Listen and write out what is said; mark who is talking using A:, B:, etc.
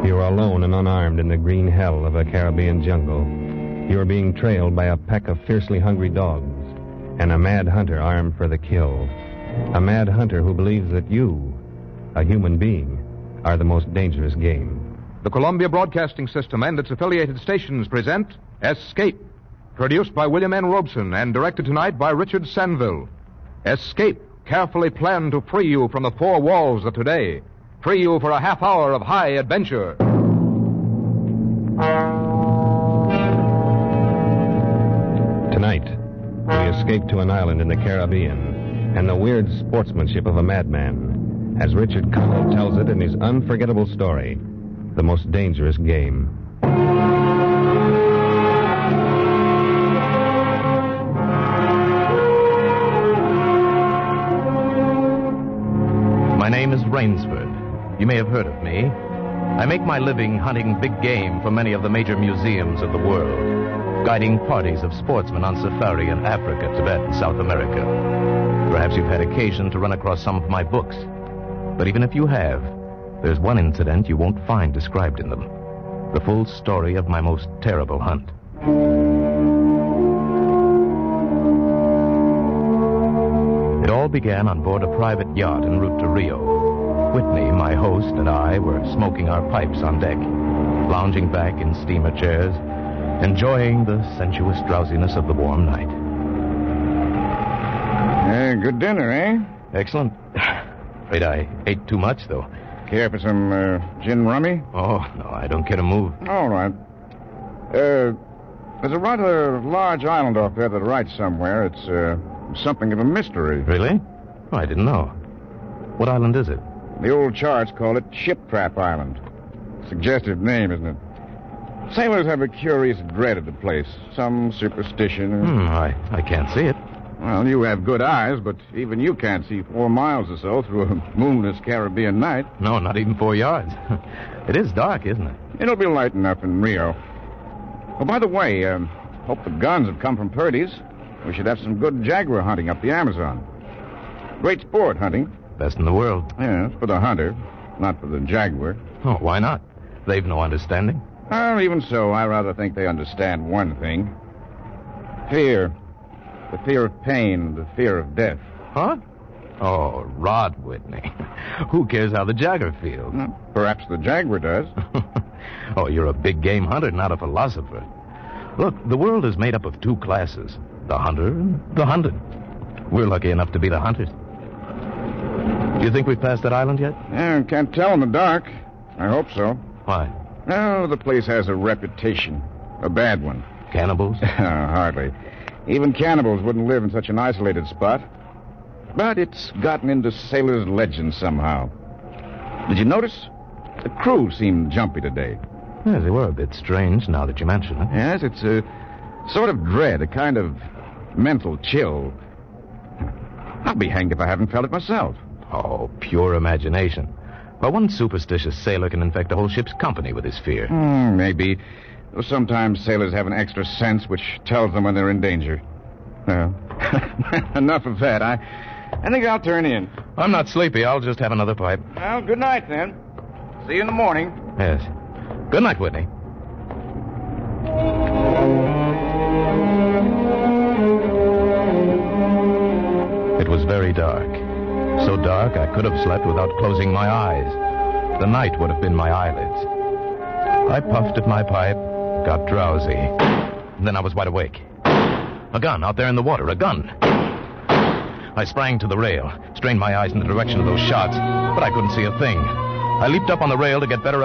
A: You are alone and unarmed in the green hell of a Caribbean jungle. You are being trailed by a pack of fiercely hungry dogs and a mad hunter armed for the kill. A mad hunter who believes that you, a human being, are the most dangerous game.
B: The Columbia Broadcasting System and its affiliated stations present Escape, produced by William N. Robeson and directed tonight by Richard Sanville. Escape, carefully planned to free you from the four walls of today. Free you for a half hour of high adventure.
A: Tonight, we escape to an island in the Caribbean and the weird sportsmanship of a madman, as Richard Connell tells it in his unforgettable story, The Most Dangerous Game.
C: My name is Rainsford. You may have heard of me. I make my living hunting big game for many of the major museums of the world, guiding parties of sportsmen on safari in Africa, Tibet, and South America. Perhaps you've had occasion to run across some of my books. But even if you have, there's one incident you won't find described in them. The full story of my most terrible hunt. It all began on board a private yacht en route to Rio. Whitney, my host, and I were smoking our pipes on deck, lounging back in steamer chairs, enjoying the sensuous drowsiness of the warm night.
D: Good dinner, eh?
C: Excellent. Afraid I ate too much, though.
D: Care for some gin rummy?
C: Oh, no, I don't care to move.
D: All right. There's a rather large island off there to the right somewhere. It's something of a mystery.
C: Really? Oh, I didn't know. What island is it?
D: The old charts call it Ship Trap Island. Suggestive name, isn't it? Sailors have a curious dread of the place. Some superstition.
C: I can't see it.
D: Well, you have good eyes, but even you can't see 4 miles or so through a moonless Caribbean night.
C: No, not even 4 yards. It is dark, isn't it?
D: It'll be light enough in Rio. Oh, by the way, hope the guns have come from Purdy's. We should have some good jaguar hunting up the Amazon. Great sport, hunting.
C: Best in the world.
D: Yes, for the hunter, not for the jaguar.
C: Oh, why not? They've no understanding.
D: Well, even so, I rather think they understand one thing. Fear. The fear of pain, the fear of death.
C: Huh? Oh, Rod Whitney. Who cares how the jaguar feels?
D: Well, perhaps the jaguar does.
C: Oh, you're a big game hunter, not a philosopher. Look, the world is made up of 2 classes. The hunter and the hunted. We're lucky enough to be the hunters. Do you think we've passed that island yet?
D: Yeah, can't tell in the dark. I hope so.
C: Why?
D: Oh, the place has a reputation. A bad one.
C: Cannibals?
D: Hardly. Even cannibals wouldn't live in such an isolated spot. But it's gotten into sailors' legends somehow. Did you notice? The crew seemed jumpy today.
C: Yeah, they were a bit strange now that you mention it.
D: Yes, it's a sort of dread, a kind of mental chill. I'll be hanged if I haven't felt it myself.
C: Oh, pure imagination. But one superstitious sailor can infect a whole ship's company with his fear.
D: Maybe. Though sometimes sailors have an extra sense which tells them when they're in danger. Well, enough of that. I think I'll turn in.
C: I'm not sleepy. I'll just have another pipe.
D: Well, good night, then. See you in the morning.
C: Yes. Good night, Whitney. It was very dark. So dark I could have slept without closing my eyes. The night would have been my eyelids. I puffed at my pipe, got drowsy. Then I was wide awake. A gun out there in the water, a gun. I sprang to the rail, strained my eyes in the direction of those shots, but I couldn't see a thing. I leaped up on the rail to get better